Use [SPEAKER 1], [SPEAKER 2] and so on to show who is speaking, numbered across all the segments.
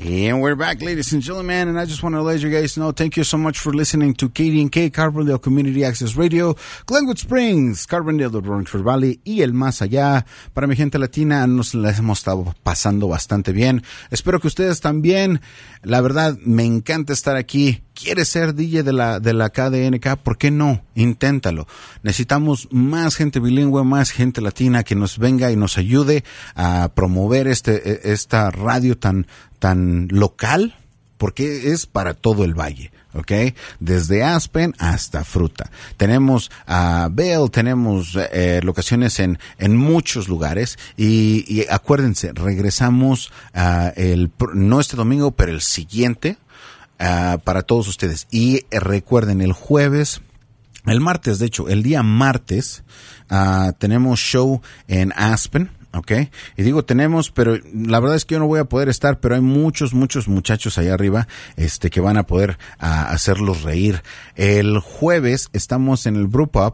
[SPEAKER 1] And we're back, ladies and gentlemen, and I just want to let you guys know, thank you so much for listening to KDNK, Carbondale Community Access Radio, Glenwood Springs, Carbondale, the Rockford Valley y el más allá. Para mi gente latina, nos la hemos estado pasando bastante bien. Espero que ustedes también. La verdad, me encanta estar aquí. ¿Quieres ser DJ de la KDNK? ¿Por qué no? Inténtalo. Necesitamos más gente bilingüe, más gente latina que nos venga y nos ayude a promover esta radio tan local, porque es para todo el valle, ¿ok? Desde Aspen hasta Fruta. Tenemos a Bell, tenemos locaciones en muchos lugares y acuérdense, regresamos no este domingo, pero el siguiente para todos ustedes. Y recuerden, el martes, de hecho, el día martes tenemos show en Aspen. Okay, y digo tenemos, pero la verdad es que yo no voy a poder estar, pero hay muchos muchachos allá arriba, que van a poder hacerlos reír. El jueves estamos en el Brewpub,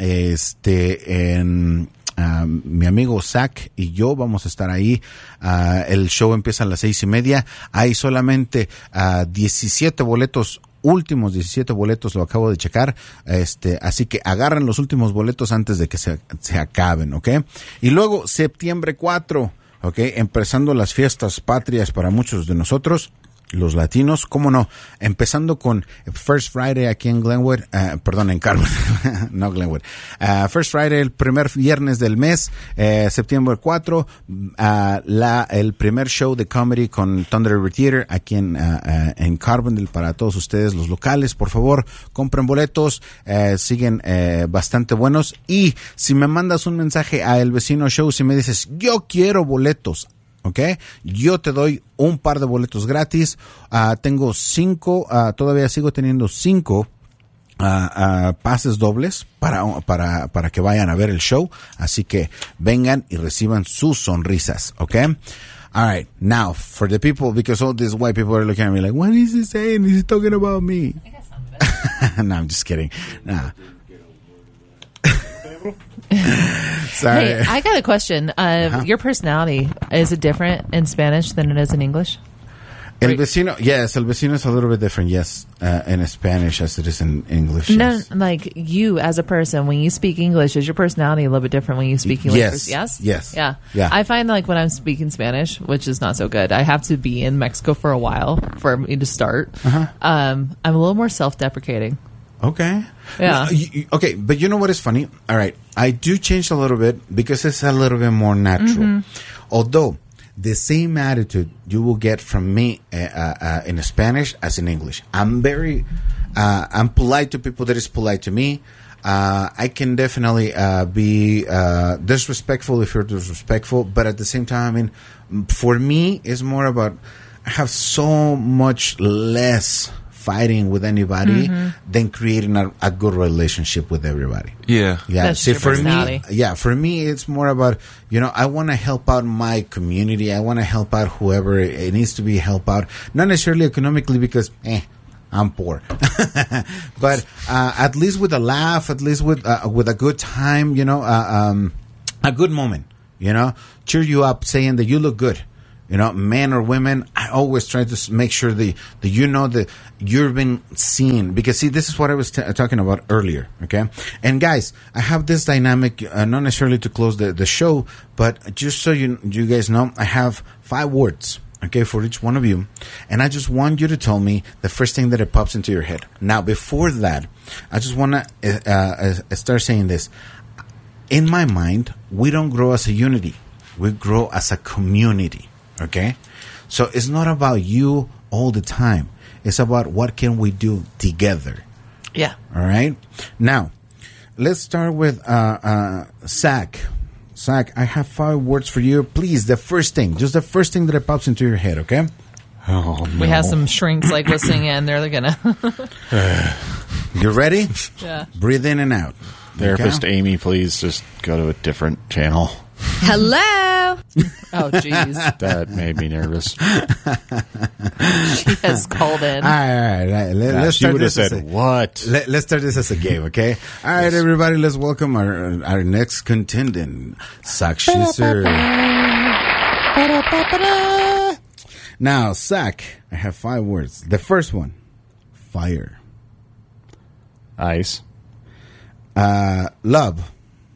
[SPEAKER 1] mi amigo Zach y yo vamos a estar ahí. El show empieza a las 6:30. Hay solamente 17 boletos. Últimos 17 boletos, lo acabo de checar, así que agarren los últimos boletos antes de que se acaben, ¿ok? Y luego, septiembre 4, ¿ok? Empezando las fiestas patrias para muchos de nosotros, los latinos, ¿cómo no? Empezando con First Friday aquí en Glenwood, en Carmen, no Glenwood. First Friday, el primer viernes del mes, septiembre 4, el primer show de comedy con Thunder River Theater aquí en Carbondale para todos ustedes, los locales. Por favor, compren boletos, siguen bastante buenos. Y si me mandas un mensaje a El Vecino Show, si me dices, yo quiero boletos, ¿ok? Yo te doy un par de boletos gratis. Tengo 5, todavía sigo teniendo 5 pases dobles para que vayan a ver el show. Así que vengan y reciban sus sonrisas, ¿ok? All right, now for the people, because all these white people are looking at me like, what is he saying? Is he talking about me?
[SPEAKER 2] I got something.
[SPEAKER 1] No, I'm just kidding. Nah. Sorry.
[SPEAKER 2] Hey, I got a question. Your personality, is it different in Spanish than it is in English?
[SPEAKER 1] El Vecino, yes, El Vecino is a little bit different, yes, in Spanish as it is in English.
[SPEAKER 2] No,
[SPEAKER 1] Yes.
[SPEAKER 2] like you as a person, when you speak English, is your personality a little bit different when you speak English?
[SPEAKER 1] Yes.
[SPEAKER 2] Yes?
[SPEAKER 1] Yes.
[SPEAKER 2] Yeah.
[SPEAKER 1] Yeah.
[SPEAKER 2] I find like when I'm speaking Spanish, which is not so good, I have to be in Mexico for a while for me to start. I'm a little more self-deprecating.
[SPEAKER 1] Okay.
[SPEAKER 2] Yeah.
[SPEAKER 1] Okay, but you know what is funny? All right, I do change a little bit because it's a little bit more natural. Although the same attitude you will get from me in Spanish as in English. I'm I'm polite to people that is polite to me. I can definitely be disrespectful if you're disrespectful, but at the same time, I mean, for me, it's more about I have so much less fighting with anybody than creating a good relationship with everybody.
[SPEAKER 3] Yeah.
[SPEAKER 2] That's
[SPEAKER 1] See,
[SPEAKER 2] your
[SPEAKER 1] for
[SPEAKER 2] personality.
[SPEAKER 1] for me, it's more about, I want to help out my community. I want to help out whoever it needs to be helped out. Not necessarily economically because, I'm poor. But at least with a laugh, at least with a good time, a good moment, cheer you up saying that you look good. Men or women, I always try to make sure that you've been seen. Because, see, this is what I was talking about earlier, okay? And, guys, I have this dynamic, not necessarily to close the show, but just so you guys know, I have 5 words, okay, for each one of you. And I just want you to tell me the first thing that it pops into your head. Now, before that, I just want to start saying this. In my mind, we don't grow as a unity. We grow as a community. Okay? So it's not about you all the time. It's about what can we do together.
[SPEAKER 2] Yeah.
[SPEAKER 1] All right? Now, let's start with Zach. Zach, I have 5 words for you. Please, just the first thing that pops into your head, okay?
[SPEAKER 3] Oh, no.
[SPEAKER 2] We have some shrinks like listening in. They're going to.
[SPEAKER 1] You ready?
[SPEAKER 2] Yeah.
[SPEAKER 1] Breathe in and out.
[SPEAKER 3] Therapist
[SPEAKER 1] Okay?
[SPEAKER 3] Amy, please just go to a different channel.
[SPEAKER 4] Hello.
[SPEAKER 2] Oh, jeez.
[SPEAKER 3] That made me nervous.
[SPEAKER 2] She has called in.
[SPEAKER 1] All right. Let's
[SPEAKER 3] She
[SPEAKER 1] start
[SPEAKER 3] would have
[SPEAKER 1] this.
[SPEAKER 3] said, what?
[SPEAKER 1] Let's start this as a game, okay? All right, everybody, let's welcome our next contendant, Sakshi Sir. Now, Zach, I have 5 words. The first one, fire.
[SPEAKER 3] Ice.
[SPEAKER 1] Love.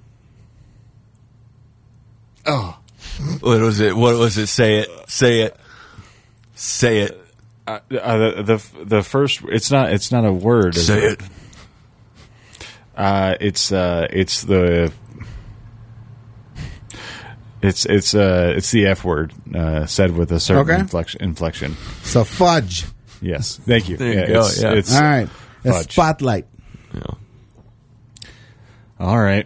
[SPEAKER 5] Oh. What was it? Say it.
[SPEAKER 3] The first. It's not a word. Is
[SPEAKER 5] Say it.
[SPEAKER 3] It's the F word said with a certain inflection.
[SPEAKER 1] So, fudge.
[SPEAKER 3] Yes, thank you.
[SPEAKER 5] There you go, yeah.
[SPEAKER 3] It's
[SPEAKER 1] All right. A
[SPEAKER 3] fudge.
[SPEAKER 1] spotlight.
[SPEAKER 5] Yeah.
[SPEAKER 3] All right.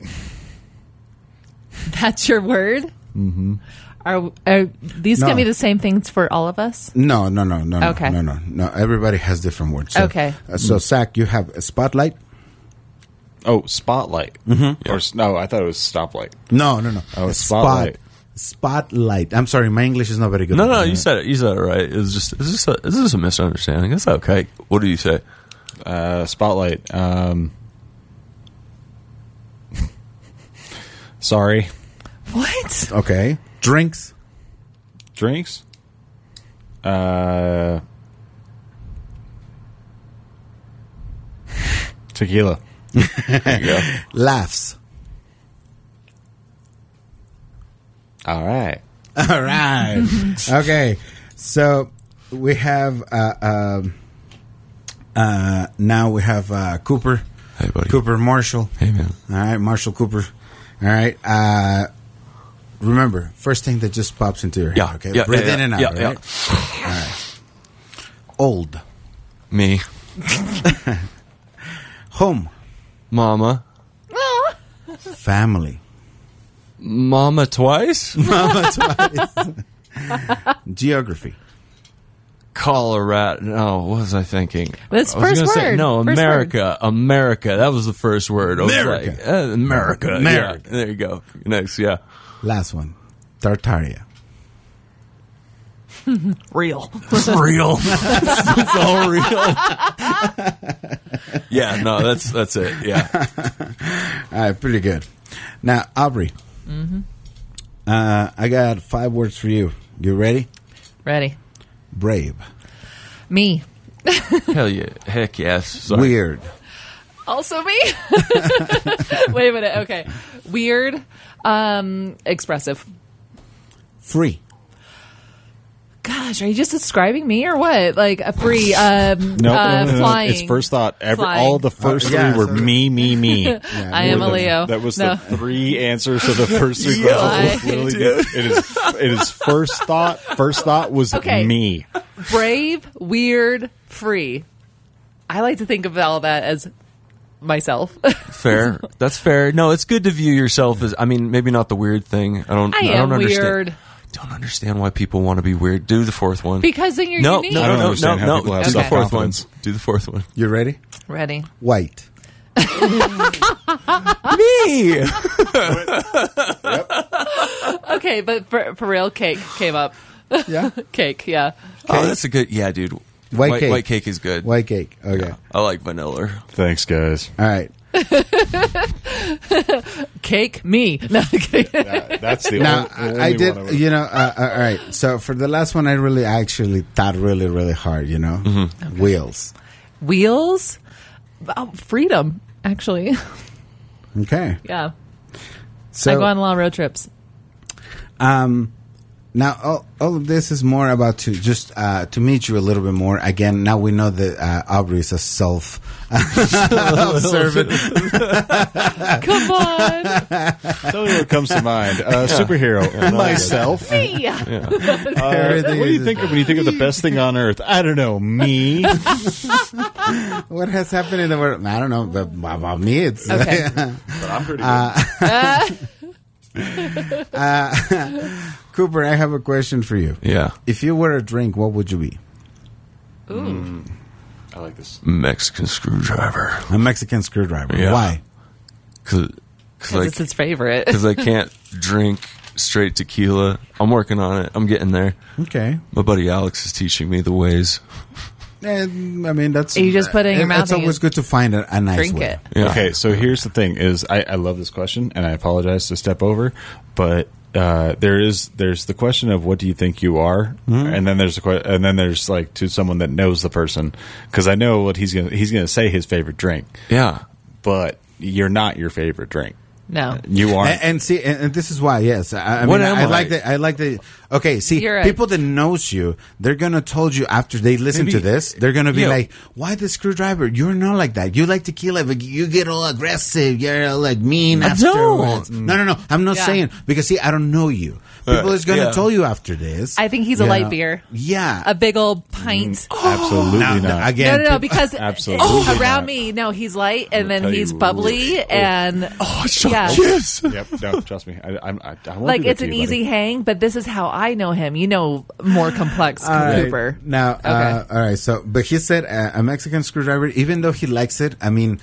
[SPEAKER 2] That's your word? Mm-hmm. Are these going to be the same things for all of us?
[SPEAKER 1] No.
[SPEAKER 2] Okay.
[SPEAKER 1] No. Everybody has different words. So,
[SPEAKER 2] Okay.
[SPEAKER 1] So, Zach, you have a spotlight?
[SPEAKER 3] Oh, spotlight. Mm-hmm. Or no, I thought it was stoplight.
[SPEAKER 1] No.
[SPEAKER 3] Oh,
[SPEAKER 1] A
[SPEAKER 3] spotlight.
[SPEAKER 1] Spotlight. I'm sorry, my English is not very good.
[SPEAKER 5] No, you said it. You said it right. It was just. Is this a misunderstanding? It's okay. What do you say?
[SPEAKER 3] Spotlight. Sorry.
[SPEAKER 2] What?
[SPEAKER 1] Okay. Drinks.
[SPEAKER 3] Drinks. Tequila.
[SPEAKER 5] There you go.
[SPEAKER 1] Laughs.
[SPEAKER 3] All right.
[SPEAKER 1] All right. Okay. So we have now we have Cooper.
[SPEAKER 5] Hey, buddy.
[SPEAKER 1] Cooper Marshall.
[SPEAKER 5] Hey, man.
[SPEAKER 1] All right, Marshall Cooper. All right. Remember, first thing that just pops into your head.
[SPEAKER 5] Yeah.
[SPEAKER 1] Okay.
[SPEAKER 5] Yeah,
[SPEAKER 1] Breathe
[SPEAKER 5] yeah,
[SPEAKER 1] in and out.
[SPEAKER 5] yeah,
[SPEAKER 1] Right.
[SPEAKER 5] yeah.
[SPEAKER 1] All right. Old.
[SPEAKER 5] Me.
[SPEAKER 1] Home.
[SPEAKER 5] Mama.
[SPEAKER 1] Family.
[SPEAKER 5] Mama twice?
[SPEAKER 1] Geography.
[SPEAKER 5] Colorado. No, what was I thinking?
[SPEAKER 2] That's
[SPEAKER 5] I was
[SPEAKER 2] first
[SPEAKER 5] gonna say,
[SPEAKER 2] word.
[SPEAKER 5] no,
[SPEAKER 2] First
[SPEAKER 5] America. America. That was the first word. I was
[SPEAKER 1] America.
[SPEAKER 5] like, America.
[SPEAKER 1] America.
[SPEAKER 5] Yeah, there you go. Next, yeah.
[SPEAKER 1] Last one. Tartaria.
[SPEAKER 2] Real.
[SPEAKER 5] It's real. It's all real. Yeah, no, that's it. Yeah.
[SPEAKER 1] All right, pretty good. Now, Aubrey. Mm-hmm. I got 5 words for you. You ready?
[SPEAKER 2] Ready.
[SPEAKER 1] Brave.
[SPEAKER 2] Me.
[SPEAKER 5] Hell yeah. Heck yes. Sorry.
[SPEAKER 1] Weird.
[SPEAKER 2] Also me? Wait a minute. Okay. Weird. Expressive.
[SPEAKER 1] Free.
[SPEAKER 2] Gosh, are you just describing me or what? Like a free
[SPEAKER 3] No,
[SPEAKER 2] flying.
[SPEAKER 3] It's first thought.
[SPEAKER 2] Flying.
[SPEAKER 3] All the first
[SPEAKER 1] yeah,
[SPEAKER 3] three were
[SPEAKER 1] so-
[SPEAKER 3] me.
[SPEAKER 2] I am a Leo.
[SPEAKER 3] That was
[SPEAKER 2] No.
[SPEAKER 3] the 3 answers to the first 3
[SPEAKER 2] Yeah.
[SPEAKER 3] questions. It is first thought. First thought was
[SPEAKER 2] Okay.
[SPEAKER 3] me.
[SPEAKER 2] Brave, weird, free. I like to think of all that as myself.
[SPEAKER 5] Fair. That's fair. No, it's good to view yourself as, I mean, maybe not the weird thing. I don't
[SPEAKER 2] am
[SPEAKER 5] understand.
[SPEAKER 2] weird.
[SPEAKER 5] Don't understand why people want to be weird. Do the 4th one.
[SPEAKER 2] Because then you're
[SPEAKER 5] No,
[SPEAKER 2] unique.
[SPEAKER 5] no,
[SPEAKER 3] I don't
[SPEAKER 5] no, no,
[SPEAKER 3] understand how
[SPEAKER 5] no.
[SPEAKER 3] people have
[SPEAKER 5] Do the 4th one.
[SPEAKER 3] self-confidence.
[SPEAKER 5] Do the 4th one.
[SPEAKER 1] You ready?
[SPEAKER 2] Ready.
[SPEAKER 1] White.
[SPEAKER 5] Me.
[SPEAKER 2] Okay, but for real, cake came up.
[SPEAKER 1] Yeah.
[SPEAKER 2] Cake, yeah.
[SPEAKER 5] Oh, that's a good. Yeah, dude.
[SPEAKER 1] White cake.
[SPEAKER 5] White cake is good.
[SPEAKER 1] White cake. Okay.
[SPEAKER 5] I like vanilla.
[SPEAKER 3] Thanks, guys.
[SPEAKER 1] All right.
[SPEAKER 2] Cake, me. No, I'm kidding.
[SPEAKER 3] That's the
[SPEAKER 1] Now,
[SPEAKER 3] only
[SPEAKER 1] I
[SPEAKER 3] one
[SPEAKER 1] did,
[SPEAKER 3] would-
[SPEAKER 1] you know, all right. So for the last one, I actually thought really hard, you know?
[SPEAKER 5] Mm-hmm.
[SPEAKER 1] Wheels.
[SPEAKER 2] Wheels? Oh, freedom, actually.
[SPEAKER 1] Okay.
[SPEAKER 2] Yeah.
[SPEAKER 1] So,
[SPEAKER 2] I go on a lot of road trips.
[SPEAKER 1] now, all of this is more about to just to meet you a little bit more. Again, now we know that Aubrey is a self-observant.
[SPEAKER 2] Come on.
[SPEAKER 3] Tell me what comes to mind. Superhero. Myself.
[SPEAKER 2] Me.
[SPEAKER 1] Everything
[SPEAKER 3] What do you
[SPEAKER 1] is-
[SPEAKER 3] think of when you think of the best thing on earth? I don't know. Me.
[SPEAKER 1] What has happened in the world? I don't know, but about me, it's
[SPEAKER 2] Okay.
[SPEAKER 3] But I'm pretty good.
[SPEAKER 1] Cooper. I have a question for you.
[SPEAKER 5] Yeah.
[SPEAKER 1] If you were a drink, what would you be?
[SPEAKER 2] Ooh.
[SPEAKER 3] I like this.
[SPEAKER 5] Mexican screwdriver.
[SPEAKER 1] A Mexican screwdriver.
[SPEAKER 5] Yeah.
[SPEAKER 1] Why?
[SPEAKER 5] Because
[SPEAKER 2] It's his favorite.
[SPEAKER 5] I can't drink straight tequila. I'm working on it. I'm getting there.
[SPEAKER 1] Okay.
[SPEAKER 5] My buddy Alex is teaching me the ways.
[SPEAKER 1] And, I mean, that's.
[SPEAKER 2] You just put it in your mouth
[SPEAKER 1] It's
[SPEAKER 2] and
[SPEAKER 1] always
[SPEAKER 2] you
[SPEAKER 1] good to find a nice
[SPEAKER 2] Drink
[SPEAKER 1] way.
[SPEAKER 2] it.
[SPEAKER 5] Yeah.
[SPEAKER 3] Okay, so here's the thing: is I love this question, and I apologize to step over, but there's the question of what do you think you are, and then there's like to someone that knows the person, because I know what he's gonna say his favorite drink.
[SPEAKER 5] Yeah.
[SPEAKER 3] But you're not your favorite drink.
[SPEAKER 2] No.
[SPEAKER 3] You aren't.
[SPEAKER 1] And see, and this is why. Yes, I
[SPEAKER 5] What
[SPEAKER 1] mean,
[SPEAKER 5] am
[SPEAKER 1] I
[SPEAKER 5] I?
[SPEAKER 1] like that. I like the. Okay, see,
[SPEAKER 2] You're
[SPEAKER 1] people that knows you, they're gonna told you after they listen to this, they're gonna be like, "Why the screwdriver? You're not like that. You like tequila, but you get all aggressive. You're all like mean
[SPEAKER 5] I
[SPEAKER 1] afterwards."
[SPEAKER 5] don't.
[SPEAKER 1] No. I'm not
[SPEAKER 2] Yeah.
[SPEAKER 1] saying, because see, I don't know you. People is gonna
[SPEAKER 5] yeah.
[SPEAKER 1] tell you after this.
[SPEAKER 2] I think he's a
[SPEAKER 1] you
[SPEAKER 2] light
[SPEAKER 1] know.
[SPEAKER 2] beer.
[SPEAKER 1] Yeah.
[SPEAKER 2] A big old pint.
[SPEAKER 3] Absolutely
[SPEAKER 1] No,
[SPEAKER 3] not.
[SPEAKER 1] again,
[SPEAKER 2] No, because
[SPEAKER 3] Absolutely
[SPEAKER 2] around
[SPEAKER 3] not.
[SPEAKER 2] me, no, he's light, and then
[SPEAKER 3] tell
[SPEAKER 2] he's
[SPEAKER 3] you-
[SPEAKER 2] bubbly, and yeah.
[SPEAKER 5] Yes.
[SPEAKER 3] Yep. No, trust me. I won't
[SPEAKER 2] Like
[SPEAKER 3] do that
[SPEAKER 2] it's
[SPEAKER 3] to
[SPEAKER 2] an
[SPEAKER 3] you,
[SPEAKER 2] easy
[SPEAKER 3] buddy.
[SPEAKER 2] hang, but this is how I know him. You know, more complex
[SPEAKER 1] All right.
[SPEAKER 2] Cooper.
[SPEAKER 1] Now,
[SPEAKER 2] Okay.
[SPEAKER 1] all right. So, but he said a Mexican screwdriver. Even though he likes it, I mean,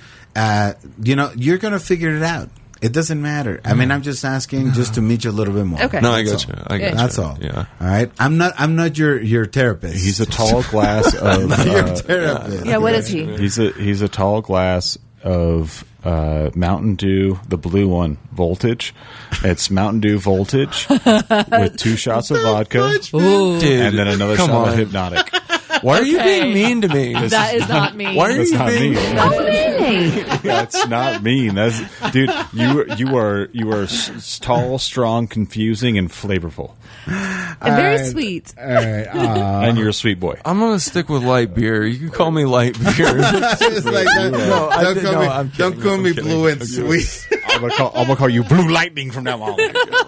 [SPEAKER 1] you're gonna figure it out. It doesn't matter. I mean, I'm just asking just to meet you a little bit more.
[SPEAKER 2] Okay.
[SPEAKER 5] No, I
[SPEAKER 1] That's
[SPEAKER 5] got you.
[SPEAKER 1] all.
[SPEAKER 5] I got you.
[SPEAKER 1] That's all.
[SPEAKER 5] Yeah.
[SPEAKER 1] All right. I'm not your therapist.
[SPEAKER 3] He's a tall glass of.
[SPEAKER 1] your therapist.
[SPEAKER 2] Yeah, what is he?
[SPEAKER 3] He's a tall glass of Mountain Dew, the blue one, Voltage. It's Mountain Dew Voltage with 2 shots of vodka
[SPEAKER 2] Ooh,
[SPEAKER 5] Dude,
[SPEAKER 3] and then another
[SPEAKER 5] come
[SPEAKER 3] shot
[SPEAKER 5] on.
[SPEAKER 3] of Hypnotic.
[SPEAKER 5] Why are you
[SPEAKER 2] Okay.
[SPEAKER 5] being mean to me?
[SPEAKER 2] that is not me.
[SPEAKER 5] Why are
[SPEAKER 3] That's
[SPEAKER 5] you
[SPEAKER 3] not
[SPEAKER 5] being
[SPEAKER 3] me.
[SPEAKER 2] That is-
[SPEAKER 3] That's not mean. That's dude. You are tall, strong, confusing, and flavorful,
[SPEAKER 2] and very sweet.
[SPEAKER 1] All right.
[SPEAKER 3] and you're a sweet boy.
[SPEAKER 5] I'm gonna stick with light beer. You can call me light beer.
[SPEAKER 1] It's like that.
[SPEAKER 5] No, I
[SPEAKER 1] don't
[SPEAKER 5] didn't-
[SPEAKER 1] call
[SPEAKER 5] no,
[SPEAKER 1] me,
[SPEAKER 5] I'm
[SPEAKER 1] don't
[SPEAKER 5] kidding.
[SPEAKER 1] call
[SPEAKER 5] I'm
[SPEAKER 1] me
[SPEAKER 5] kidding.
[SPEAKER 1] blue and
[SPEAKER 5] I'm
[SPEAKER 1] sweet.
[SPEAKER 3] I'm gonna call you Blue Lightning from now on.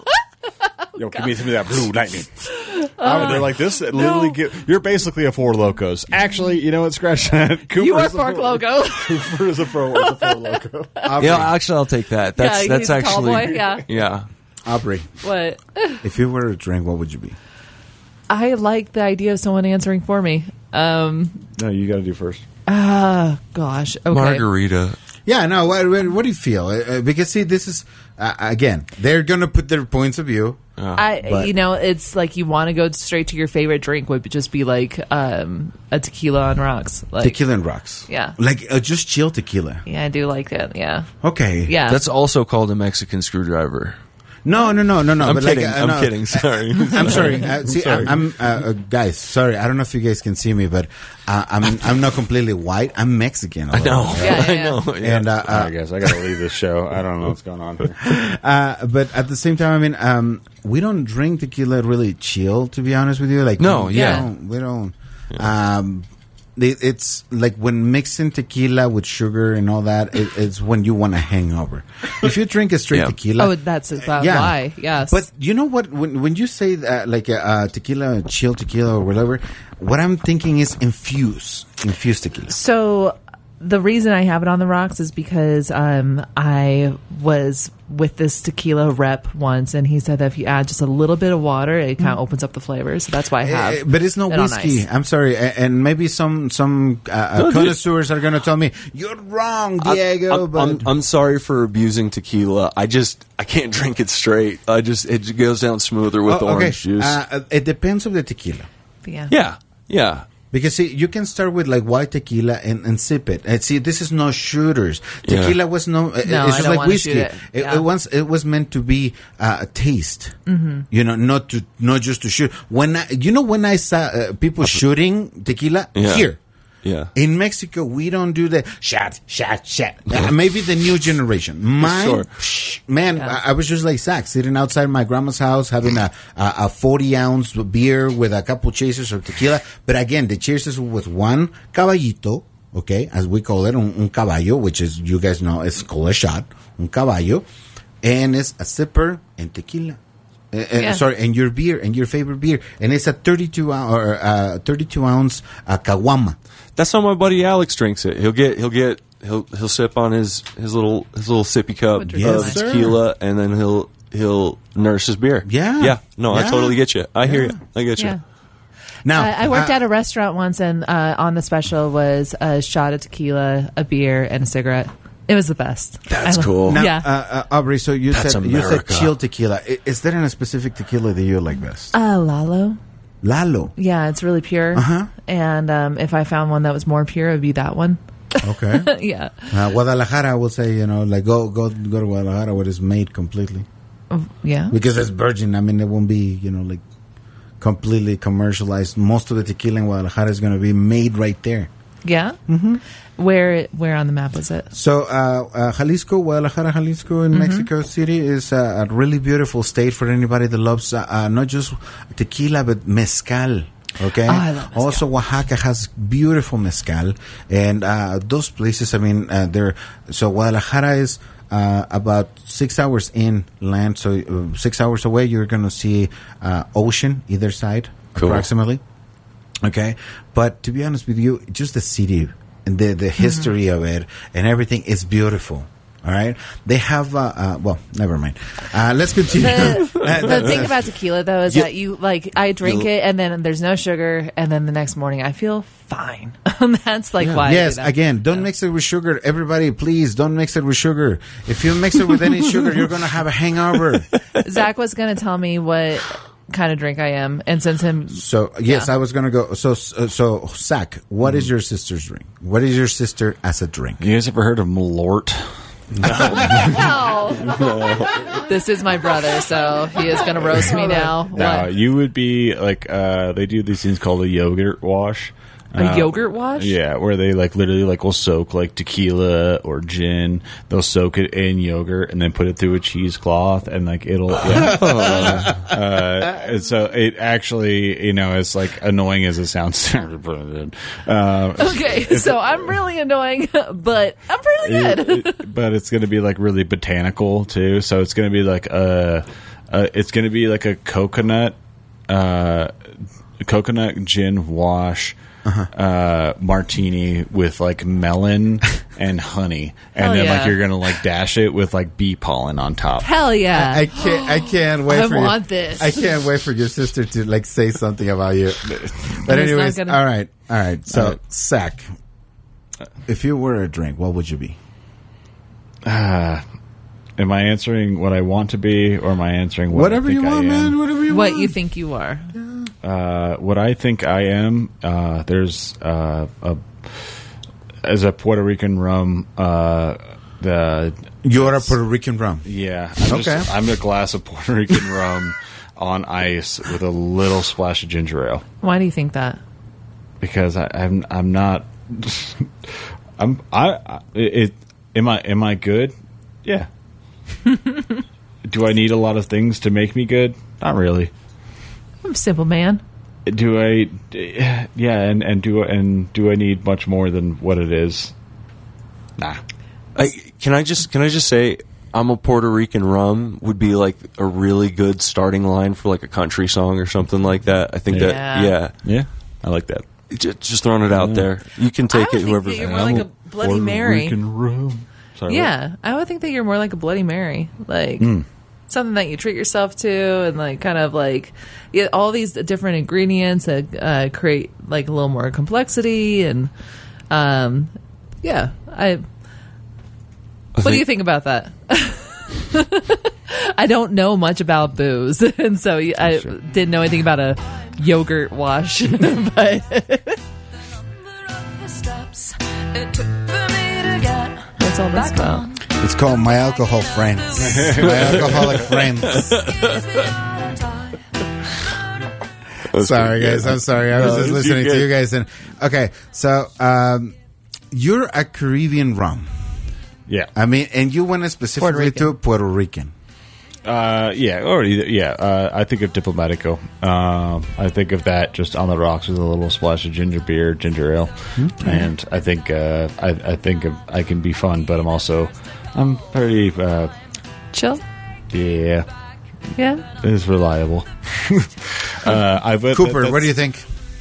[SPEAKER 3] Yo, give me that Blue Lightning. They're like this. Literally, you're basically a Four Locos. Actually, you know what? Scratch that. Cooper
[SPEAKER 2] You are
[SPEAKER 3] is a
[SPEAKER 2] Fork
[SPEAKER 3] Four-
[SPEAKER 2] Logo.
[SPEAKER 3] Cooper is a Four Loco.
[SPEAKER 5] Yeah, actually, I'll take that. That's
[SPEAKER 2] Yeah,
[SPEAKER 5] that's
[SPEAKER 2] he's a tall
[SPEAKER 5] actually
[SPEAKER 2] boy, yeah.
[SPEAKER 5] yeah.
[SPEAKER 1] Aubrey,
[SPEAKER 2] What?
[SPEAKER 1] if you were a drink, what would you be?
[SPEAKER 2] I like the idea of someone answering for me.
[SPEAKER 3] No, you got to do first.
[SPEAKER 2] Gosh. Okay.
[SPEAKER 5] Margarita.
[SPEAKER 1] Yeah, no. What do you feel? Because see, this is again, they're gonna put their points of view. But-
[SPEAKER 2] It's like you want to go straight to your favorite drink would just be like a tequila on rocks. Like,
[SPEAKER 1] Tequila and rocks.
[SPEAKER 2] Yeah.
[SPEAKER 1] Like just chill tequila.
[SPEAKER 2] Yeah, I do like that. Yeah.
[SPEAKER 1] Okay.
[SPEAKER 2] Yeah.
[SPEAKER 5] That's also called a Mexican screwdriver.
[SPEAKER 1] No.
[SPEAKER 5] I'm
[SPEAKER 1] but
[SPEAKER 5] kidding.
[SPEAKER 1] Like,
[SPEAKER 5] I'm
[SPEAKER 1] no.
[SPEAKER 5] kidding. Sorry.
[SPEAKER 1] I'm sorry. I'm guys. Sorry, I don't know if you guys can see me, but I'm not completely white. I'm Mexican.
[SPEAKER 5] I know.
[SPEAKER 2] Yeah,
[SPEAKER 5] I
[SPEAKER 2] yeah.
[SPEAKER 5] know. Yeah.
[SPEAKER 1] And
[SPEAKER 3] I guess I got to leave this show. I don't know what's going on here.
[SPEAKER 1] but at the same time, I mean, we don't drink tequila really chill. To be honest with you, like
[SPEAKER 5] No,
[SPEAKER 1] we
[SPEAKER 5] yeah.
[SPEAKER 1] we don't. It's like when mixing tequila with sugar and all that. It's when you want a hangover. If you drink a straight
[SPEAKER 5] Yeah.
[SPEAKER 1] tequila,
[SPEAKER 2] Oh, that's about why. Yes.
[SPEAKER 1] But you know what? When you say that, like tequila, chill tequila or whatever, what I'm thinking is infused tequila.
[SPEAKER 2] So the reason I have it on the rocks is because I was with this tequila rep once, and he said that if you add just a little bit of water, it kind of opens up the flavors. So that's why I have.
[SPEAKER 1] But it's no
[SPEAKER 2] it on
[SPEAKER 1] whiskey.
[SPEAKER 2] ice.
[SPEAKER 1] I'm sorry, and maybe some connoisseurs are going to tell me you're wrong, Diego.
[SPEAKER 5] I'm sorry for abusing tequila. I can't drink it straight. It goes down smoother with the orange juice.
[SPEAKER 1] It depends on the tequila.
[SPEAKER 2] Yeah.
[SPEAKER 5] Yeah.
[SPEAKER 1] Because see, you can start with like white tequila and sip it. And see, this is no shooters.
[SPEAKER 5] Yeah.
[SPEAKER 1] Tequila was no. It's
[SPEAKER 2] I
[SPEAKER 1] just
[SPEAKER 2] don't
[SPEAKER 1] like
[SPEAKER 2] wanna
[SPEAKER 1] whiskey.
[SPEAKER 2] shoot it. Yeah.
[SPEAKER 1] It was meant to be a taste. Mm-hmm. Not just to shoot. When I saw people shooting tequila here.
[SPEAKER 5] Yeah.
[SPEAKER 1] In Mexico, we don't do the shot. Maybe the new generation. Mine,
[SPEAKER 5] Sure.
[SPEAKER 1] man, I was just like Zach, sitting outside my grandma's house, having a 40-ounce beer with a couple chasers of tequila. But again, the chasers with one caballito, okay, as we call it, un caballo, which is, you guys know, it's called a shot, un caballo, and it's a sipper and tequila. Sorry, and your beer, and your favorite beer, and it's a 32 ounce caguama.
[SPEAKER 5] That's how my buddy Alex drinks it. He'll sip on his little sippy cup
[SPEAKER 2] Would
[SPEAKER 5] of
[SPEAKER 2] drink mine.
[SPEAKER 5] tequila, and then he'll nurse his beer.
[SPEAKER 1] Yeah.
[SPEAKER 5] No, I
[SPEAKER 1] Yeah.
[SPEAKER 5] totally get you. I hear you. I get you.
[SPEAKER 2] Yeah.
[SPEAKER 1] Now,
[SPEAKER 2] I worked at a restaurant once, and on the special was a shot of tequila, a beer, and a cigarette. It was the best.
[SPEAKER 5] That's
[SPEAKER 2] I lo-
[SPEAKER 5] cool.
[SPEAKER 1] Now,
[SPEAKER 2] Yeah.
[SPEAKER 1] Aubrey, so you
[SPEAKER 5] That's
[SPEAKER 1] said
[SPEAKER 5] America.
[SPEAKER 1] chill tequila. Is there a specific tequila that you like best?
[SPEAKER 2] Lalo.
[SPEAKER 1] Lalo.
[SPEAKER 2] Yeah, it's really pure.
[SPEAKER 1] Uh-huh.
[SPEAKER 2] And if I found one that was more pure, it would be that one.
[SPEAKER 1] Okay.
[SPEAKER 2] Yeah.
[SPEAKER 1] Guadalajara, I will say, like go to Guadalajara where it's made completely.
[SPEAKER 2] Yeah.
[SPEAKER 1] Because it's virgin. I mean, it won't be, like completely commercialized. Most of the tequila in Guadalajara is going to be made right there.
[SPEAKER 2] Yeah? Mm-hmm. Where on the map is it?
[SPEAKER 1] So, Jalisco, Guadalajara, Jalisco in Mexico City is a really beautiful state for anybody that loves not just tequila, but mezcal. Okay.
[SPEAKER 2] Oh, I love mezcal.
[SPEAKER 1] Also, Oaxaca has beautiful mezcal. And those places, so Guadalajara is about 6 hours inland. So 6 hours away, you're going to see ocean either side, approximately. Okay. But to be honest with you, just the city and the history of it and everything is beautiful. All right. They have, never mind. Let's continue.
[SPEAKER 2] The thing about tequila, though, is that I drink it and then there's no sugar, and then the next morning I feel fine. That's why.
[SPEAKER 1] Yes, again, don't mix it with sugar. Everybody, please don't mix it with sugar. If you mix it with any sugar, you're going to have a hangover.
[SPEAKER 2] Zach was going to tell me what kind of drink I am, and since him.
[SPEAKER 1] So, yes, I was going to go. So, Zach, what is your sister's drink? What is your sister as a drink?
[SPEAKER 3] You guys ever heard of Malort?
[SPEAKER 2] No. This is my brother, so he is going to roast me now.
[SPEAKER 3] No, you would be like, they do these things called a yogurt wash.
[SPEAKER 2] A yogurt wash?
[SPEAKER 3] Yeah, where they literally will soak tequila or gin. They'll soak it in yogurt and then put it through a cheesecloth and it'll. Yeah. And so it actually, it's annoying as it sounds.
[SPEAKER 2] Okay, so I'm really annoying, but I'm pretty good.
[SPEAKER 3] But it's going to be really botanical too. So it's going to be it's going to be a coconut gin wash. Martini with melon and honey, and then you're gonna dash it with bee pollen on top.
[SPEAKER 2] Hell yeah!
[SPEAKER 1] I can't wait. I
[SPEAKER 2] want this.
[SPEAKER 1] I can't wait for your sister to say something about you. But anyways, all right. So, Zach, if you were a drink, what would you be?
[SPEAKER 3] Am I answering what I want to be, or am I answering
[SPEAKER 1] whatever you want, man? Whatever you want.
[SPEAKER 2] What you think you are?
[SPEAKER 3] What I think I am, there's as a Puerto Rican rum.
[SPEAKER 1] You're a Puerto Rican rum.
[SPEAKER 3] Yeah.
[SPEAKER 1] Okay.
[SPEAKER 3] I'm a glass of Puerto Rican rum on ice with a little splash of ginger ale.
[SPEAKER 2] Why do you think that?
[SPEAKER 3] Because I'm not. Am I good? Yeah. Do I need a lot of things to make me good? Not really.
[SPEAKER 2] I'm a simple man.
[SPEAKER 3] Do I? Yeah, and do I need much more than what it is? Nah.
[SPEAKER 5] Can I just say I'm a Puerto Rican rum would be a really good starting line for a country song or something like that. I think
[SPEAKER 3] yeah, I like that.
[SPEAKER 5] Just throwing it out there. You can take it whoever.
[SPEAKER 2] You're more like a Bloody
[SPEAKER 3] Puerto
[SPEAKER 2] Mary.
[SPEAKER 3] Rican rum. Sorry,
[SPEAKER 2] yeah, what? I would think that you're more like a Bloody Mary, something that you treat yourself to, and all these different ingredients that create a little more complexity, and what do you think about that? I don't know much about booze, and so I didn't know anything about a yogurt wash, but. What's all this about?
[SPEAKER 1] It's called My Alcohol Friends. My Alcoholic Friends. Sorry, guys. I'm sorry. I was just listening to you guys. And okay, so you're a Caribbean rum.
[SPEAKER 3] Yeah.
[SPEAKER 1] And you went specifically to Puerto Rican.
[SPEAKER 3] I think of Diplomatico. I think of that just on the rocks with a little splash of ginger beer, ginger ale, and I think I can be fun, but I'm pretty
[SPEAKER 2] chill.
[SPEAKER 3] Yeah, it's reliable.
[SPEAKER 1] Cooper, what do you think?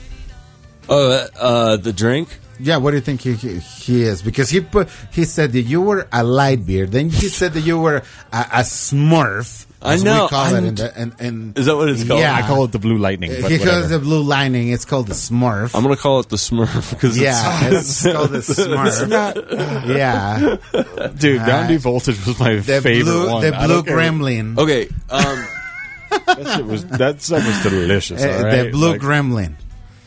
[SPEAKER 5] The drink.
[SPEAKER 1] Yeah, what do you think he is? Because he said that you were a light beer. Then he said that you were a Smurf.
[SPEAKER 5] I know.
[SPEAKER 1] We call it
[SPEAKER 5] is that what it's called?
[SPEAKER 1] Yeah,
[SPEAKER 3] I call it the Blue Lightning.
[SPEAKER 1] He calls it the Blue Lightning. It's called the Smurf.
[SPEAKER 5] I'm going to call it the Smurf because
[SPEAKER 1] it's called the Smurf. Yeah,
[SPEAKER 3] dude, Down Deep Voltage was my favorite one.
[SPEAKER 1] The Blue Gremlin.
[SPEAKER 5] Okay,
[SPEAKER 3] that stuff was delicious. All right?
[SPEAKER 1] The Blue Gremlin.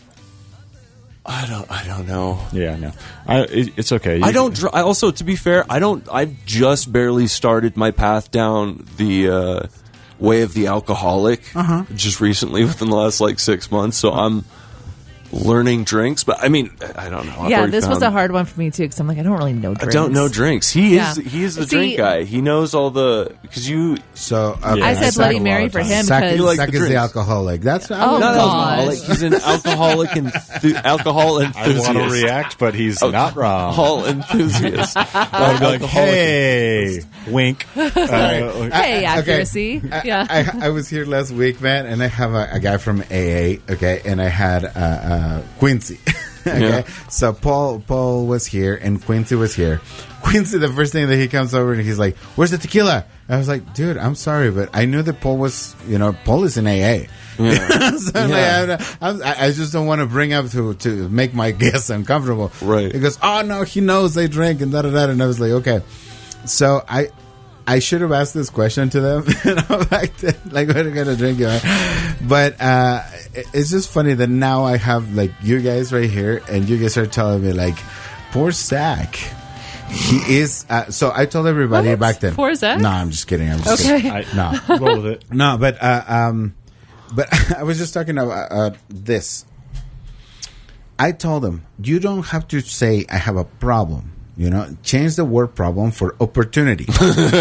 [SPEAKER 5] I don't know.
[SPEAKER 3] Yeah, no. It's okay.
[SPEAKER 5] I don't. I also, to be fair, I don't. I've just barely started my path down the way of the alcoholic just recently within the last like 6 months. So I'm learning drinks, but I mean, I don't know. I've
[SPEAKER 2] Yeah,
[SPEAKER 5] already
[SPEAKER 2] this was
[SPEAKER 5] found-
[SPEAKER 2] a hard one for me too because I'm like, I don't really know
[SPEAKER 5] I
[SPEAKER 2] drinks.
[SPEAKER 5] don't know drinks. He
[SPEAKER 2] Yeah.
[SPEAKER 5] is the
[SPEAKER 2] See-
[SPEAKER 5] drink guy. He knows all the because you.
[SPEAKER 1] So
[SPEAKER 2] I said
[SPEAKER 3] Zach
[SPEAKER 2] Bloody
[SPEAKER 3] a lot
[SPEAKER 2] Mary
[SPEAKER 3] of
[SPEAKER 2] for
[SPEAKER 3] times.
[SPEAKER 2] him
[SPEAKER 1] Zach,
[SPEAKER 2] because
[SPEAKER 5] You like
[SPEAKER 1] Zach
[SPEAKER 5] the
[SPEAKER 1] is the
[SPEAKER 5] drinks.
[SPEAKER 1] alcoholic. That's
[SPEAKER 2] Oh,
[SPEAKER 5] Not
[SPEAKER 2] God.
[SPEAKER 5] alcoholic. He's an alcoholic alcohol
[SPEAKER 3] I
[SPEAKER 5] enthusiast.
[SPEAKER 3] want to react, but he's not wrong.
[SPEAKER 5] Alcohol enthusiast.
[SPEAKER 3] I would be like, hey, wink.
[SPEAKER 2] hey, accuracy. Yeah.
[SPEAKER 1] I was here last week, man, and I have a guy from AA, okay, and I had Quincy. Okay,
[SPEAKER 5] Yeah.
[SPEAKER 1] so Paul was here and Quincy was here. Quincy, the first thing that he comes over and he's like, "Where's the tequila?" I was like, "Dude, I'm sorry, but I knew that Paul was, Paul is in AA."
[SPEAKER 5] Yeah.
[SPEAKER 1] So I'm like, I just don't want to bring up to make my guests uncomfortable.
[SPEAKER 5] Right.
[SPEAKER 1] He goes, "Oh no, he knows they drink and da da da," and I was like, "Okay." So I should have asked this question to them, back then, like, what kind of drink you are? But it's just funny that now I have, like, you guys right here, and you guys are telling me, like, poor Zach. He is, so I told everybody
[SPEAKER 2] What?
[SPEAKER 1] back then.
[SPEAKER 2] Poor Zach?
[SPEAKER 1] No, I'm just kidding. I'm just kidding.
[SPEAKER 2] Okay.
[SPEAKER 1] No.
[SPEAKER 3] Roll with it.
[SPEAKER 1] No, but I was just talking about this. I told him, you don't have to say I have a problem. Change the word problem for opportunity. So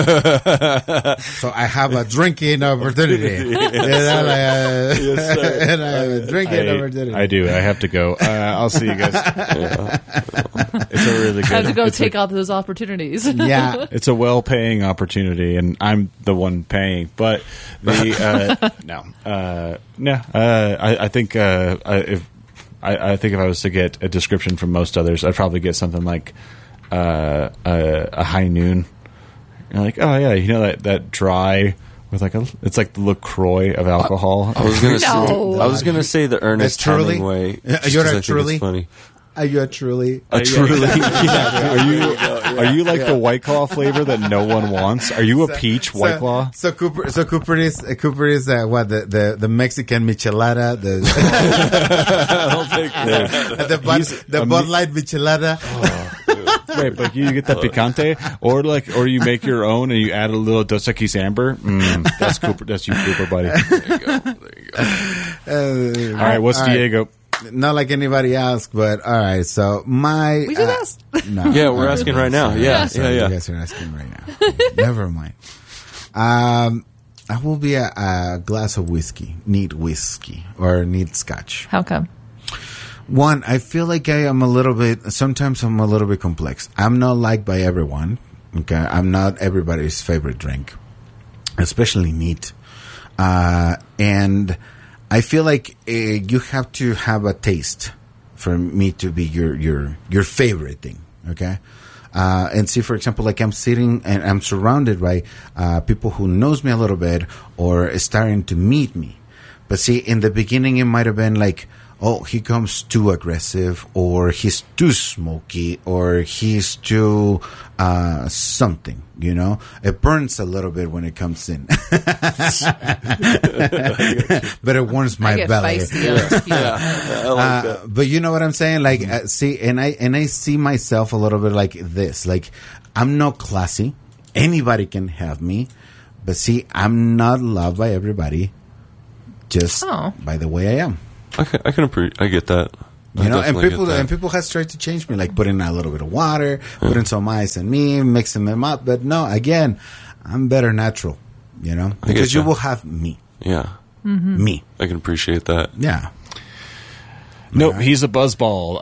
[SPEAKER 1] I have a drinking opportunity.
[SPEAKER 5] Yes, sir.
[SPEAKER 1] And I have a drinking opportunity.
[SPEAKER 3] I do. I have to go. I'll see you guys. It's a really good.
[SPEAKER 2] I have to go
[SPEAKER 3] it's
[SPEAKER 2] take
[SPEAKER 3] a,
[SPEAKER 2] all those opportunities.
[SPEAKER 1] Yeah.
[SPEAKER 3] It's a well-paying opportunity, and I'm the one paying. But the I think I think if I was to get a description from most others, I'd probably get something like a high noon. You're like, oh yeah, that dry with it's like the LaCroix of alcohol.
[SPEAKER 5] I was gonna
[SPEAKER 2] No.
[SPEAKER 5] say. I was gonna say the Ernest
[SPEAKER 1] That's Truly?
[SPEAKER 5] Hemingway.
[SPEAKER 1] You're
[SPEAKER 5] just 'cause
[SPEAKER 1] a
[SPEAKER 5] I think it's
[SPEAKER 1] Truly?
[SPEAKER 5] funny.
[SPEAKER 1] Are you a truly?
[SPEAKER 5] A truly.
[SPEAKER 3] Are you like the White Claw flavor that no one wants? Are you a peach White Claw?
[SPEAKER 1] So Cooper is what the Mexican michelada, the Bud Light michelada.
[SPEAKER 3] Right, but you get that picante, or you make your own and you add a little Dos Equis Amber. That's Cooper. That's you, Cooper, buddy. All right, what's Diego?
[SPEAKER 1] Not like anybody else, but all right. So
[SPEAKER 2] We should ask.
[SPEAKER 1] No,
[SPEAKER 5] Yeah, we're asking right now. Yeah,
[SPEAKER 1] Sorry,
[SPEAKER 5] yeah.
[SPEAKER 1] You guys are asking right now. Never mind. I will be a glass of whiskey, neat whiskey, or neat scotch.
[SPEAKER 2] How come?
[SPEAKER 1] One, I feel like sometimes I'm a little bit complex. I'm not liked by everyone. Okay. I'm not everybody's favorite drink, especially neat. And I feel like you have to have a taste for me to be your favorite thing. Okay. And see, for example, like I'm sitting and I'm surrounded by people who knows me a little bit or is starting to meet me. But see, in the beginning, it might have been like, oh, he comes too aggressive, or he's too smoky, or he's too something, It burns a little bit when it comes in. But it warms my
[SPEAKER 2] I get
[SPEAKER 1] belly.
[SPEAKER 2] feisty on this few.
[SPEAKER 5] I like that.
[SPEAKER 1] But you know what I'm saying? Like, see, and I see myself a little bit like this. Like, I'm not classy. Anybody can have me. But see, I'm not loved by everybody just by the way I am.
[SPEAKER 5] I get that. I
[SPEAKER 1] And
[SPEAKER 5] definitely get that.
[SPEAKER 1] people has tried to change me, like putting a little bit of water, putting some ice in me, mixing them up. But no, again, I'm better natural, because you
[SPEAKER 5] ya.
[SPEAKER 1] will have me.
[SPEAKER 5] Yeah,
[SPEAKER 1] Me.
[SPEAKER 5] I can appreciate that.
[SPEAKER 1] Yeah.
[SPEAKER 3] Nope, he's a buzzball.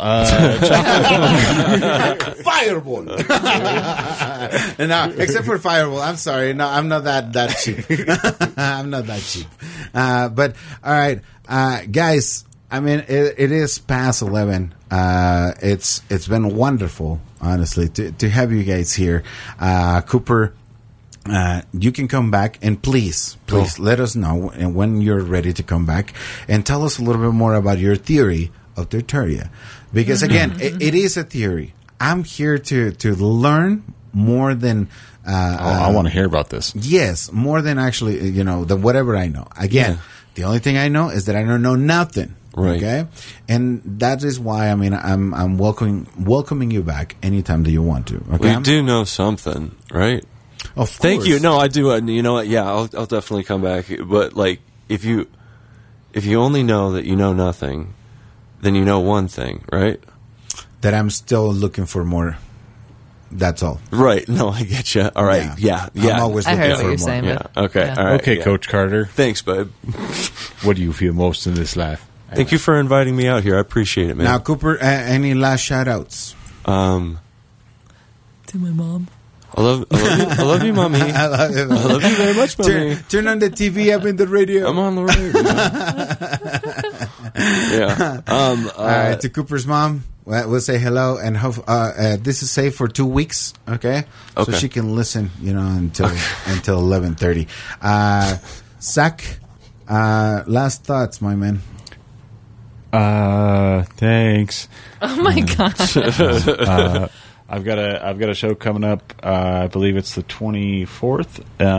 [SPEAKER 1] Fireball. No, except for Fireball. I'm sorry. No, I'm not that cheap. I'm not that cheap. But all right, guys. I mean, it is past 11. It's been wonderful, honestly, to have you guys here, Cooper. You can come back and please let us know when you're ready to come back and tell us a little bit more about your theory of Tertulia, because again, it is a theory. I'm here to learn more than.
[SPEAKER 3] I want to hear about this.
[SPEAKER 1] Yes, more than actually, than whatever I know. Again, the only thing I know is that I don't know nothing.
[SPEAKER 5] Right.
[SPEAKER 1] Okay, and that is why I'm welcoming you back anytime that you want to. Okay,
[SPEAKER 5] We do know something, right?
[SPEAKER 1] Of
[SPEAKER 5] Thank
[SPEAKER 1] course.
[SPEAKER 5] you. No, I do. You know what? Yeah, I'll definitely come back. But like, if you only know that you know nothing, then you know one thing, right?
[SPEAKER 1] That I'm still looking for more. That's all.
[SPEAKER 5] Right. No, I get you. All right. Yeah.
[SPEAKER 1] I'm always
[SPEAKER 2] I
[SPEAKER 1] looking
[SPEAKER 2] heard
[SPEAKER 1] for
[SPEAKER 2] what you're
[SPEAKER 1] more.
[SPEAKER 2] saying.
[SPEAKER 5] Yeah.
[SPEAKER 2] but-
[SPEAKER 5] Okay.
[SPEAKER 2] yeah.
[SPEAKER 5] All right.
[SPEAKER 3] Okay,
[SPEAKER 5] yeah.
[SPEAKER 3] Coach Carter.
[SPEAKER 5] Thanks, babe.
[SPEAKER 3] What do you feel most in this life?
[SPEAKER 5] Thank you for inviting me out here. I appreciate it, man.
[SPEAKER 1] Now, Cooper, any last shout-outs?
[SPEAKER 2] To my mom.
[SPEAKER 5] I love you, mommy.
[SPEAKER 1] I love it.
[SPEAKER 5] I love you very much, mommy.
[SPEAKER 1] Turn on the TV up in the radio.
[SPEAKER 5] I'm on the radio. Yeah.
[SPEAKER 1] All right, to Cooper's mom, we'll say hello, and this is safe for 2 weeks, okay? So
[SPEAKER 5] Okay.
[SPEAKER 1] she can listen, until 11:30. Zach, last thoughts, my man.
[SPEAKER 3] Thanks.
[SPEAKER 2] Oh my god.
[SPEAKER 3] I've got a show coming up. I believe it's the 24th,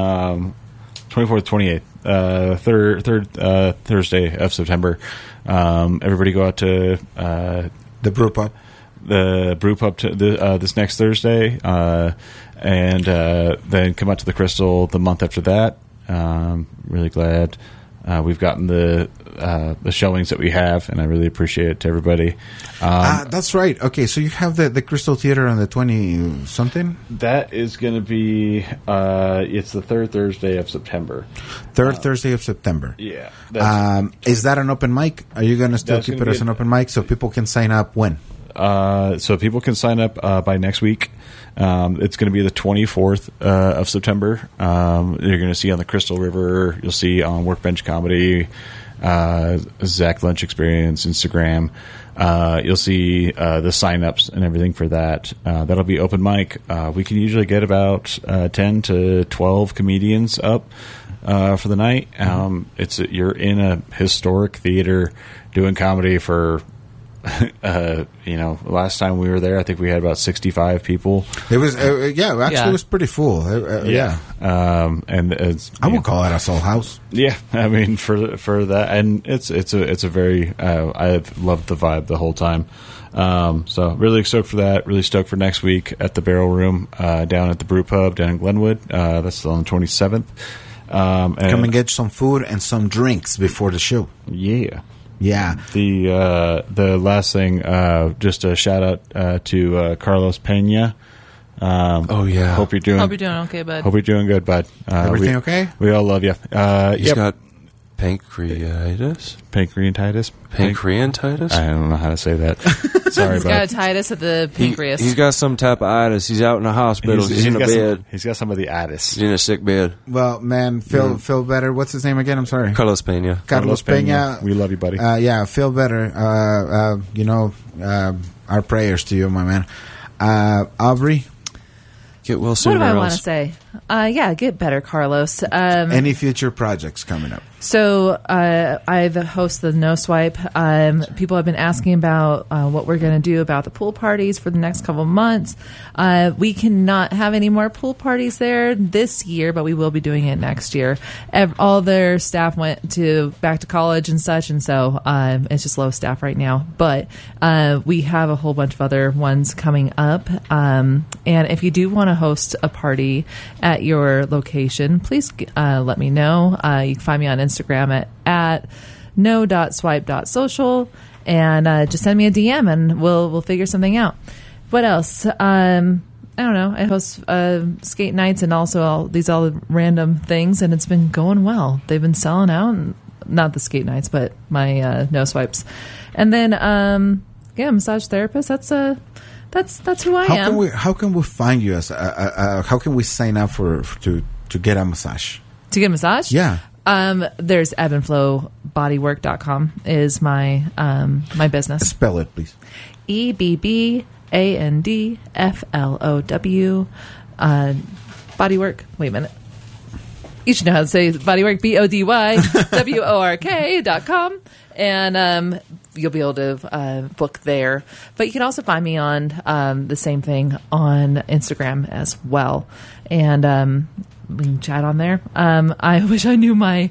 [SPEAKER 3] 28th, third Thursday of September. Everybody go out to
[SPEAKER 1] The brew pub.
[SPEAKER 3] the brew pub this next Thursday, and then come out to the Crystal the month after that. Really glad we've gotten the showings that we have, and I really appreciate it to everybody.
[SPEAKER 1] That's right. Okay, so you have the Crystal Theater on the 20-something?
[SPEAKER 3] That is going to be it's the third Thursday of September.
[SPEAKER 1] Third Thursday of September.
[SPEAKER 3] Yeah.
[SPEAKER 1] Is that an open mic? Are you going to still
[SPEAKER 3] That's
[SPEAKER 1] keep
[SPEAKER 3] gonna
[SPEAKER 1] it
[SPEAKER 3] be
[SPEAKER 1] as an open mic so people can sign up when?
[SPEAKER 3] So people can sign up by next week. It's going to be the 24th of September. You're going to see on the Crystal River. You'll see on Workbench Comedy, Zach Lunch Experience, Instagram. You'll see the sign-ups and everything for that. That'll be open mic. We can usually get about 10 to 12 comedians up for the night. You're in a historic theater doing comedy for... last time we were there, I think we had about 65 people.
[SPEAKER 1] It was, it was pretty full.
[SPEAKER 3] And it's,
[SPEAKER 1] I would call it a soul house.
[SPEAKER 3] yeah, I mean for that, and it's a very I've loved the vibe the whole time. So really stoked for that. Really stoked for next week at the Barrel Room down at the Brew Pub down in Glenwood. That's on the 27th.
[SPEAKER 1] Come and get some food and some drinks before the show.
[SPEAKER 3] Yeah.
[SPEAKER 1] Yeah.
[SPEAKER 3] The last thing, just a shout out to Carlos Pena.
[SPEAKER 5] Oh yeah.
[SPEAKER 3] Hope you're doing
[SPEAKER 2] okay, bud.
[SPEAKER 3] Hope you're doing good, bud.
[SPEAKER 1] Everything okay?
[SPEAKER 3] We all love you.
[SPEAKER 5] He's got pancreatitis.
[SPEAKER 3] Pancreatitis.
[SPEAKER 5] Pancreatitis.
[SPEAKER 3] I don't know how to say that. Sorry,
[SPEAKER 2] He's
[SPEAKER 3] bud.
[SPEAKER 2] got a titus at the pancreas.
[SPEAKER 5] He's got some type of itis. He's out in the hospital. He's in a
[SPEAKER 3] got
[SPEAKER 5] bed.
[SPEAKER 3] he's got some of the itis.
[SPEAKER 5] He's in a sick bed.
[SPEAKER 1] Well, man, feel better. What's his name again? I'm sorry.
[SPEAKER 5] Carlos Pena.
[SPEAKER 1] Carlos Pena.
[SPEAKER 3] We love you, buddy.
[SPEAKER 1] Feel better. Our prayers to you, my man. Aubrey,
[SPEAKER 5] Get well
[SPEAKER 2] what
[SPEAKER 5] soon.
[SPEAKER 2] do I
[SPEAKER 5] or
[SPEAKER 2] want to
[SPEAKER 5] else.
[SPEAKER 2] say? Get better, Carlos.
[SPEAKER 1] any future projects coming up?
[SPEAKER 2] So I've hosted the No Swipe. People have been asking about what we're going to do about the pool parties for the next couple of months. We cannot have any more pool parties there this year, but we will be doing it next year. All their staff went back to college and such, and so it's just low staff right now. But we have a whole bunch of other ones coming up. And if you do want to host a party at your location, please let me know. You can find me on Instagram at no.swipe.social, and just send me a DM and we'll figure something out. What else? I don't know. I host skate nights and also all these random things, and it's been going well. They've been selling out, and not the skate nights, but my no swipes. And then massage therapist. That's who I am.
[SPEAKER 1] How can we find you as how can we sign up to get a massage?
[SPEAKER 2] To get a massage?
[SPEAKER 1] Yeah.
[SPEAKER 2] There's ebbandflowbodywork.com is my my business.
[SPEAKER 1] Spell it, please.
[SPEAKER 2] EBBANDFLOW bodywork. Wait a minute. You should know how to say bodywork. BODYWORK.com. And you'll be able to book there. But you can also find me on the same thing on Instagram as well. And we can chat on there. I wish I knew my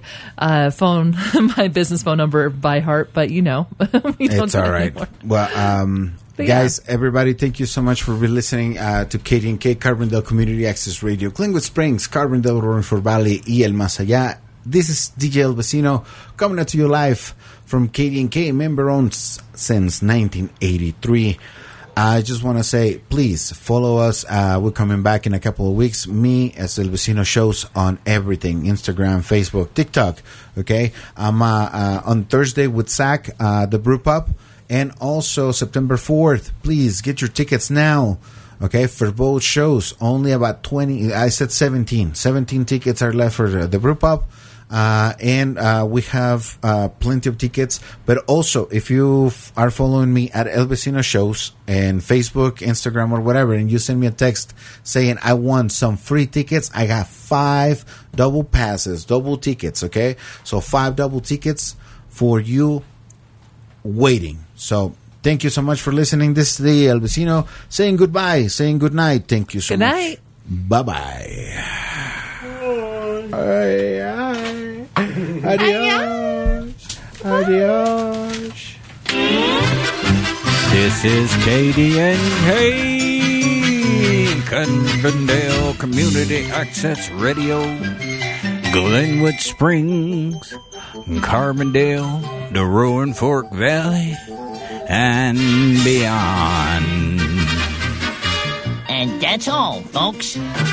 [SPEAKER 2] my business phone number by heart, but we don't.
[SPEAKER 1] It's all right.
[SPEAKER 2] Anymore.
[SPEAKER 1] Well,
[SPEAKER 2] But
[SPEAKER 1] Guys, everybody, thank you so much for listening to KDNK, Carbondale Community Access Radio, Glenwood Springs, Carbondale, Roaring Fork Valley, y El Más Allá. This is DJ El Vecino coming out to you live from KDNK, member-owned since 1983. I just want to say, please follow us. We're coming back in a couple of weeks. Me, as El Vecino shows on everything, Instagram, Facebook, TikTok. Okay, I'm on Thursday with Zach, the Brew Pub. And also September 4th, please get your tickets now. Okay, for both shows, only about 20. I said 17. 17 tickets are left for the Brew Pub. And we have plenty of tickets. But also, if you are following me at El Vecino Shows and Facebook, Instagram, or whatever, and you send me a text saying, I want some free tickets, I got 5 double passes, double tickets, okay? So 5 double tickets for you waiting. So thank you so much for listening. This is the El Vecino saying goodbye, saying good night. Thank you so much.
[SPEAKER 2] Good night.
[SPEAKER 1] Bye-bye. Adios. Adios.
[SPEAKER 6] This is KDNK, Carbondale Community Access Radio, Glenwood Springs, Carbondale, the Roaring Fork Valley, and beyond.
[SPEAKER 7] And that's all, folks.